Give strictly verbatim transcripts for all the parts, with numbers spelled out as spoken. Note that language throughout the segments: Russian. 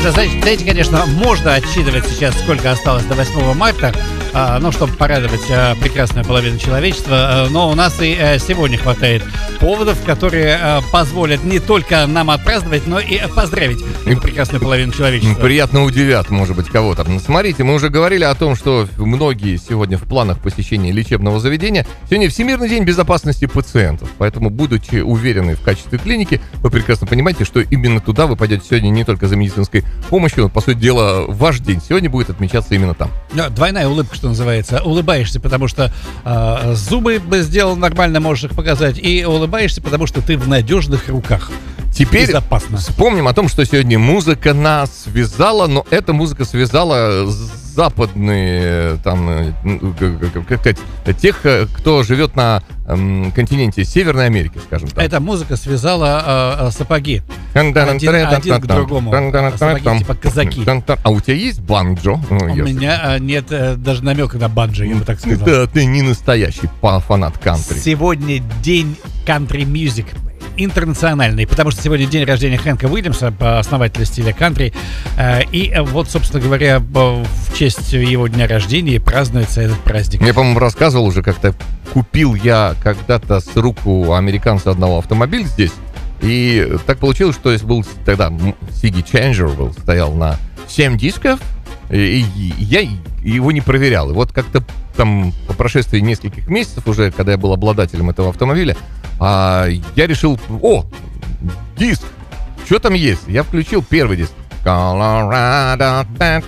Это, знаете, знаете, конечно, можно отсчитывать сейчас, сколько осталось до восьмого марта, а, ну, чтобы порадовать а, прекрасную половину человечества, а, но у нас и а, сегодня хватает поводов, которые а, позволят не только нам отпраздновать, но и поздравить эту прекрасную половину человечества. Приятно удивят, может быть, кого-то. Смотрите, мы уже говорили о том, что многие сегодня в планах посещения лечебного заведения. Сегодня Всемирный день безопасности пациентов, поэтому, будучи уверены в качестве клиники, вы прекрасно понимаете, что именно туда вы пойдете сегодня не только за медицинской помощью, но, по сути дела, ваш день сегодня будет отмечаться именно там. Двойная улыбка, что называется. Улыбаешься, потому что э, зубы бы сделал нормально, можешь их показать, и улыбаешься, потому что ты в надежных руках. Теперь безопасно. Вспомним о том, что сегодня музыка нас связала, но эта музыка связала западные, там, как сказать, тех, кто живет на эм, континенте Северной Америки, скажем так. Эта музыка связала э, сапоги. Один, один к другому. Сапоги типа казаки. А у тебя есть банджо? У меня нет даже намека на банджо, я бы так сказал. Да, ты не настоящий фанат кантри. Сегодня день кантри-мьюзик. Интернациональный, потому что сегодня день рождения Хэнка Уильямса, основателя стиля кантри. И вот, собственно говоря, в честь его дня рождения празднуется этот праздник. Я, по-моему, рассказывал уже, как-то купил я когда-то с рук у американца одного автомобиль здесь. И так получилось, что был тогда си ди Changer был, стоял на семь дисков, и я его не проверял. И вот как-то там по прошествии нескольких месяцев уже, когда я был обладателем этого автомобиля, а, я решил, о, диск, что там есть? Я включил первый диск. Colorado,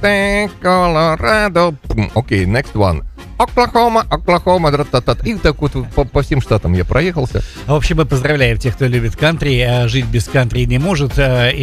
Colorado, окей, okay, next one. Оклахома, Оклахома, и так вот по, по всем штатам я проехался. В общем, мы поздравляем тех, кто любит кантри, жить без кантри не может,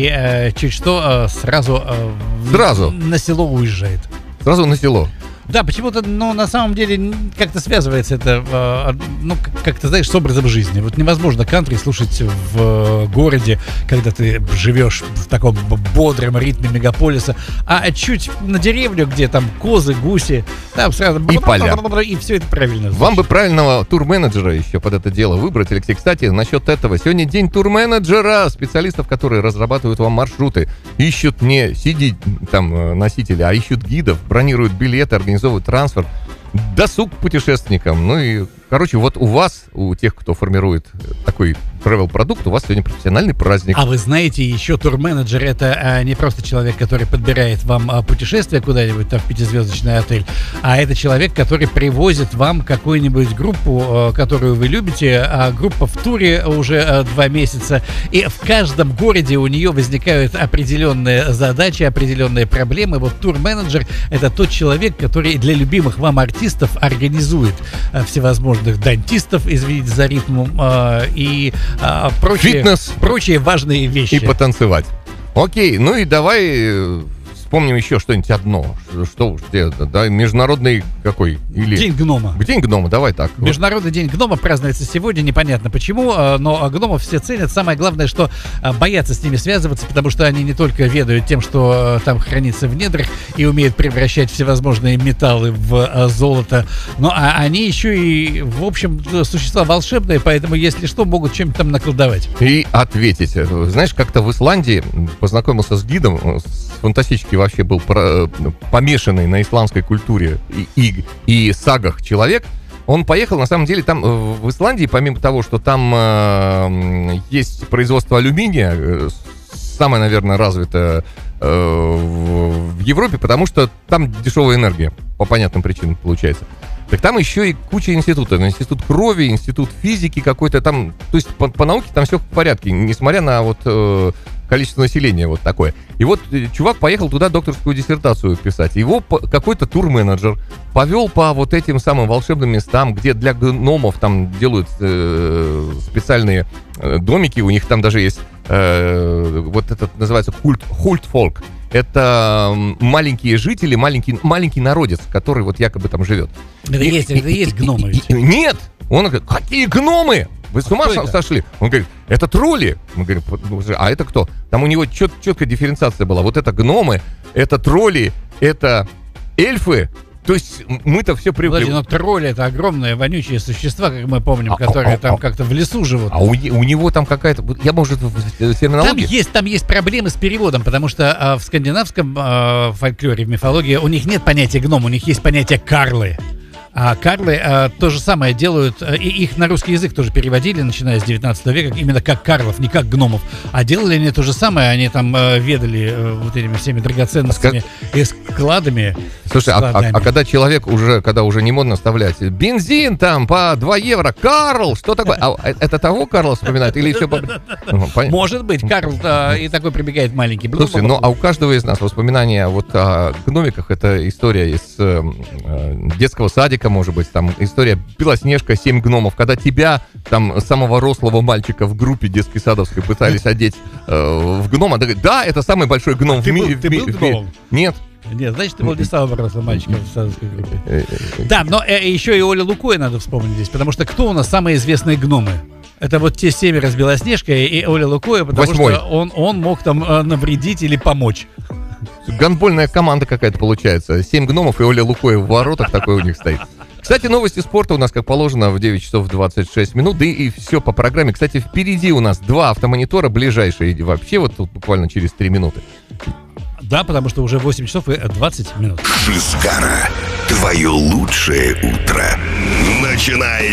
и чуть что сразу, сразу на село уезжает. Сразу на село. Да, почему-то, ну, на самом деле, как-то связывается это, э, ну, как-то, знаешь, с образом жизни. Вот невозможно кантри слушать в э, городе, когда ты живешь в таком бодром ритме мегаполиса, а чуть на деревню, где там козы, гуси, там сразу... И поля. И все это правильно. Вам бы правильного турменеджера еще под это дело выбрать, Алексей. Кстати, насчет этого. Сегодня день турменеджера, специалистов, которые разрабатывают вам маршруты. Ищут не си ди там носители, а ищут гидов, бронируют билеты, организуют трансфер, досуг путешественникам. Ну и, короче, вот у вас, у тех, кто формирует такой travel-продукт, у вас сегодня профессиональный праздник. А вы знаете, еще турменеджер — это а, не просто человек, который подбирает вам а, путешествие куда-нибудь там в пятизвездочный отель, а это человек, который привозит вам какую-нибудь группу, а, которую вы любите, а группа в туре уже а, два месяца, и в каждом городе у нее возникают определенные задачи, определенные проблемы. Вот турменеджер — это тот человек, который для любимых вам артистов организует а, всевозможных дантистов, извините за ритм, а, и А, прочие, фитнес, прочие важные вещи. И потанцевать. Окей, ну и давай вспомним еще что-нибудь одно. Что уж, да, международный какой? Или... День гнома. День гнома, давай так. Международный день гнома празднуется сегодня, непонятно почему, но гномов все ценят. Самое главное, что боятся с ними связываться, потому что они не только ведают тем, что там хранится в недрах, и умеют превращать всевозможные металлы в золото, но а они еще и, в общем, существа волшебные, поэтому, если что, могут чем-то там наколдовать. И ответить. Знаешь, как-то в Исландии познакомился с гидом, с фантастически вообще был про, помешанный на исламской культуре и, и, и сагах человек. Он поехал, на самом деле, там в Исландии, помимо того, что там э, есть производство алюминия, э, самое, наверное, развитое э, в, в Европе, потому что там дешевая энергия, по понятным причинам получается. Так там еще и куча институтов. Институт крови, институт физики какой-то там. То есть по, по науке там все в порядке, несмотря на вот э, количество населения вот такое. И вот э, чувак поехал туда докторскую диссертацию писать. Его по, какой-то турменеджер повел по вот этим самым волшебным местам, где для гномов там делают э, специальные э, домики. У них там даже есть э, вот этот называется культ, хультфолк. Это маленькие жители, маленький, маленький народец, который вот якобы там живет. Это и, есть, и, это и, есть гномы. И, и, нет! Он говорит, какие гномы? Вы с ума а сошли? Он говорит, это тролли. Мы говорим, а это кто? Там у него чет, четкая дифференциация была. Вот это гномы, это тролли, это эльфы. То есть мы-то все привыкли... Подожди, но тролли — это огромные вонючие существа, как мы помним, А, которые а, там а, как-то в лесу живут. А у, не- у него там какая-то... Я, может, в в Там терминологии... есть, там есть проблемы с переводом, потому что а, в скандинавском а, фольклоре, в мифологии у них нет понятия гном, у них есть понятие карлы. А карлы а, то же самое делают, а, и их на русский язык тоже переводили, начиная с девятнадцатого века, именно как карлов, не как гномов. А делали они то же самое, они там а, ведали а, вот этими всеми драгоценностями и складами. Слушай, а, а- складами. а когда человек уже, когда уже не модно вставлять бензин там по два евро, Карл, что такое? А это того Карла вспоминает или еще... по- Ну, понятно. Может быть, Карл да, и такой прибегает маленький. Слушай, ну а у каждого из нас воспоминания вот о гномиках, это история из э, э, детского садика, может быть, там история Белоснежка, семь гномов, когда тебя, там, самого рослого мальчика в группе детской садовской пытались одеть э, в гнома. Да, это самый большой гном А в ты мире. был- ты в ми- был в ми- гномом? Нет. Нет, значит, ты был не самым взрослым мальчиком в садовской группе. Э, э, Да, но э, еще и Оля Лукоя надо вспомнить здесь, потому что кто у нас самые известные гномы? Это вот те семеро с Белоснежкой и Оля Лукоя, потому Восьмой. что он, он мог там э, навредить или помочь. Гандбольная команда какая-то получается. Семь гномов и Оля Лукоя в воротах такой у них стоит. Кстати, новости спорта у нас, как положено, в девять часов двадцать шесть минут. Да и, и все по программе. Кстати, впереди у нас два автомонитора ближайшие. И вообще вот тут буквально через три минуты. Да, потому что уже восемь часов и двадцать минут. Шизгара. Твое лучшее утро. Начинай.